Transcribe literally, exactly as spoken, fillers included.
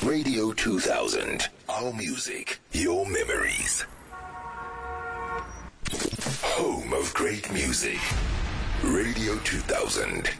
Radio two thousand. Our music, your memories. Home of great music. Radio two thousand.